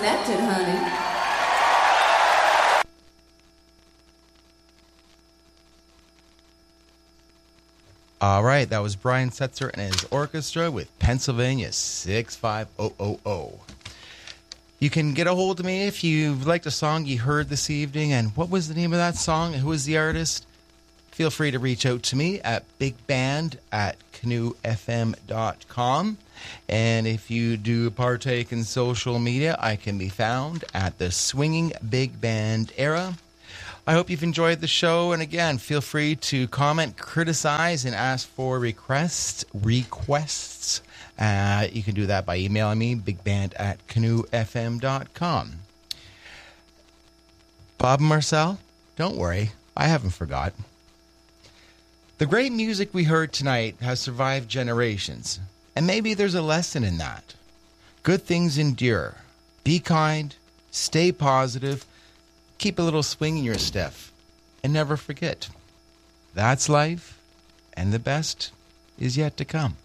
connected, honey. All right, that was Brian Setzer and his orchestra with Pennsylvania 65000. You can get a hold of me if you liked a song you heard this evening. And what was the name of that song? Who was the artist? Feel free to reach out to me at bigband@canoefm.com. And if you do partake in social media, I can be found at the Swinging Big Band Era. I hope you've enjoyed the show. And again, feel free to comment, criticize, and ask for requests. You can do that by emailing me, bigband@canoefm.com. Bob and Marcel, don't worry, I haven't forgot. The great music we heard tonight has survived generations, and maybe there's a lesson in that. Good things endure. Be kind, stay positive, keep a little swing in your step, and never forget. That's life, and the best is yet to come.